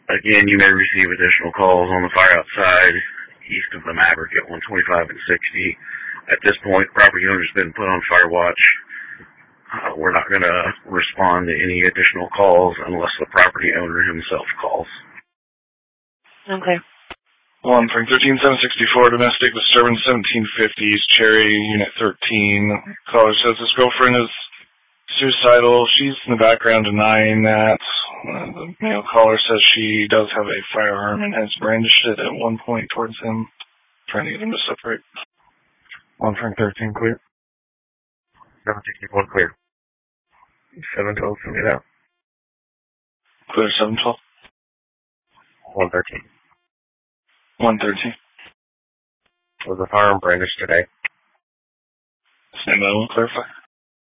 Again, you may receive additional calls on the fire outside east of the Maverick at 125 and 60. At this point, property owner's been put on fire watch. We're not going to respond to any additional calls unless the property owner himself calls. Okay. One Frank 13764, domestic disturbance 1750s, Cherry, Unit 13. Caller says his girlfriend is suicidal. She's in the background denying that. The male caller says she does have a firearm and has brandished it at one point towards him, trying to get him to separate. One Frank 13, clear. 761 clear. 712, send it out. Clear 712. 113. 113. Was the firearm brandished today? Stand by, we'll clarify.